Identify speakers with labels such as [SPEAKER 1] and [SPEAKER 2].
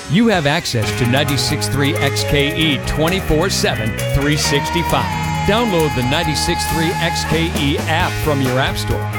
[SPEAKER 1] You have access to 96.3 XKE 24/7, 365. Download the 96.3 XKE app from your app store